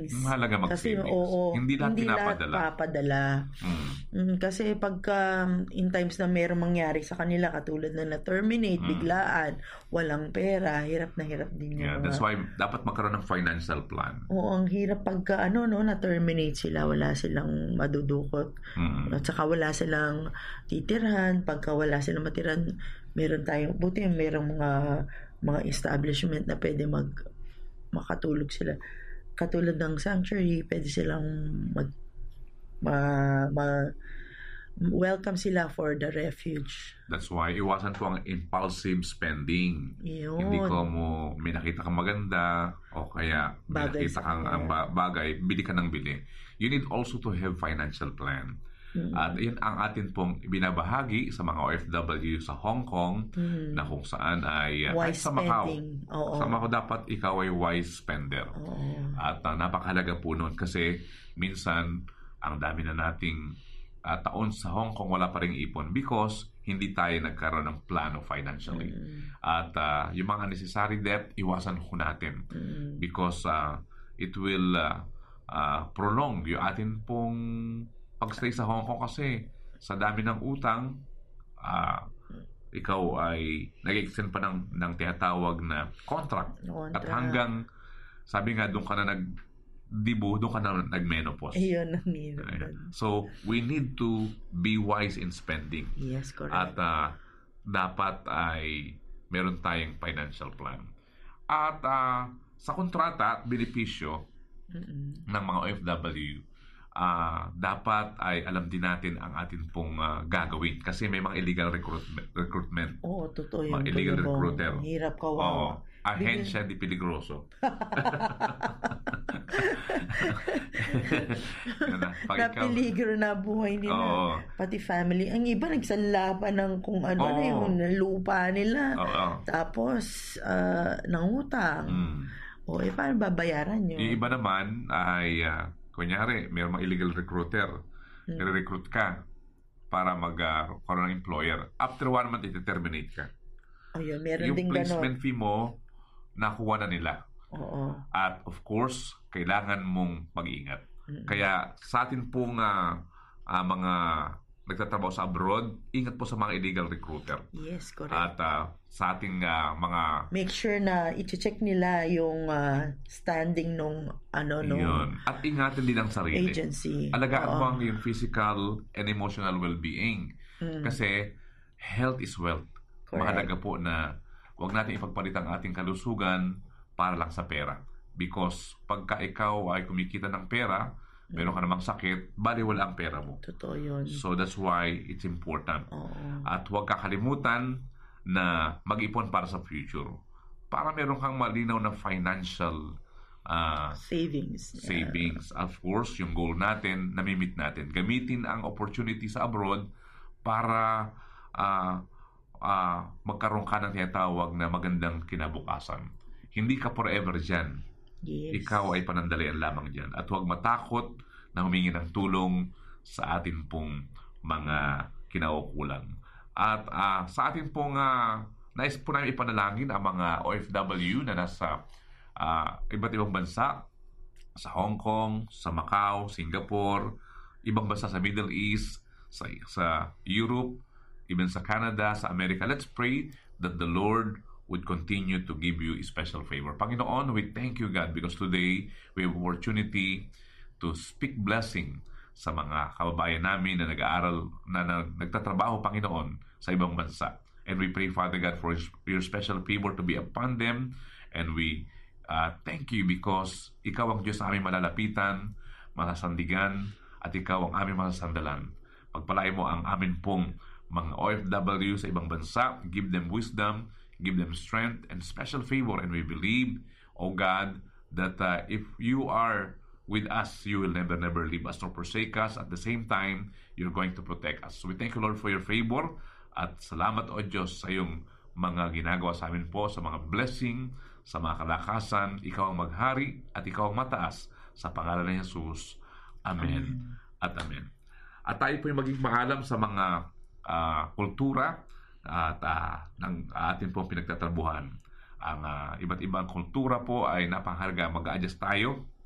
savings. Mahalaga Kasi mag-savings. Hindi lahat pinapadala. papadala. Kasi pagka in times na mayroong mangyari sa kanila, katulad na na-terminate, biglaan, walang pera, hirap na hirap din yung That's why dapat magkaroon ng financial plan. Oo, ang hirap pagka na-terminate sila, wala silang madudukot. At saka wala silang titirhan. Pagka wala silang matiran, meron tayong, buti merong mga establishment na pwede makatulog sila. Katulad ng sanctuary, pwede silang welcome sila for the refuge. That's why iwasan po ang impulsive spending. Yun. Hindi ko may nakita kang maganda o kaya may nakita kang bagay, bili ka ng bili. You need also to have financial plan. At yun ang atin pong binabahagi sa mga OFW sa Hong Kong na kung saan ay wise sa Macau. Oo. Sa Macau dapat ikaw ay wise spender. At napakahalaga po nun kasi minsan ang dami na nating taon sa Hong Kong wala pa ring ipon because hindi tayo nagkaroon ng plano financially. At yung mga necessary debt, iwasan ho natin because it will prolong yung atin pong pagstay sa Hong Kong kasi sa dami ng utang, ikaw ay nag-extend pa ng tinatawag na contract. At hanggang, sabi nga, doon ka na doon ka na nag-menopause. Ayun ang hirap. So, we need to be wise in spending. Yes, correct. At dapat ay meron tayong financial plan. At sa kontrata at benepisyo ng mga OFW, dapat ay alam din natin ang atin pong gagawin kasi may mga illegal recruitment. Oo, totoo yun. Mga illegal recruiter. Hirap kawawa. Ahensya di peligroso. Napeligro na buhay nila. Pati family. Ang iba nagsanla pa ng kung ano na yung lupa nila. Tapos, nangutang. Paano babayaran nyo? Yung iba naman ay kunyari, mayroong mga illegal recruiter. I-recruit ka para magkaroon ng employer. After 1 month, iti-terminate ka. Ayun, meron yung ding placement fee mo, nakuha na nila. Oo. At of course, kailangan mong mag-iingat. Kaya sa atin pong mga nagtatrabaho sa abroad, ingat po sa mga illegal recruiter. Yes, correct. At sa ating mga... Make sure na i-check nila yung standing nung Yun. At ingatan din ang sarili. Agency. Alagaan mo ang yung physical and emotional well-being. Kasi health is wealth. Correct. Mahalaga po na huwag natin ipagpalit ang ating kalusugan para lang sa pera. Because pagka ikaw ay kumikita ng pera, meron ka namang sakit, baliwala ang pera mo. Totoo yun. So that's why it's important. At huwag kakalimutan na mag-ipon para sa future. Para meron kang malinaw na financial savings. Savings. Of course, yung goal natin, namimit natin. Gamitin ang opportunity sa abroad para magkaroon ka ng tinatawag na magandang kinabukasan. Hindi ka forever dyan. Yes. Ikaw ay panandalian lamang dyan. At huwag matakot na humingi ng tulong sa atin pong mga kinaukulan. At sa atin pong nais po namin ipanalangin ang mga OFW na nasa iba't ibang bansa, sa Hong Kong, sa Macau, Singapore, ibang bansa sa Middle East, sa Europe, even sa Canada, sa America. Let's pray that the Lord would continue to give you a special favor. Panginoon, we thank you, God, because today we have opportunity to speak blessing sa mga kababayan namin na nag-aaral, na nagtatrabaho, Panginoon, sa ibang bansa. And we pray, Father God, for your special favor to be upon them. And we thank you because ikaw ang Diyos na aming malalapitan, masasandigan, at ikaw ang aming masasandalan. Pagpalain mo ang amin pong mga OFW sa ibang bansa. Give them wisdom, give them strength and special favor. And we believe, O God, that if you are with us, you will never leave us nor forsake us. At the same time, you're going to protect us. So we thank you, Lord, for your favor. At salamat, O Diyos, sa iyong mga ginagawa sa amin po, sa mga blessing, sa mga kalakasan. Ikaw ang maghari at ikaw ang mataas. Sa pangalan ni Jesus. Amen. At amen. At tayo po yung maging maalam sa mga kultura at ng atin pong pinagtatrabuhan. Ang iba't ibang kultura po ay napakahalaga. Mag-a-adjust tayo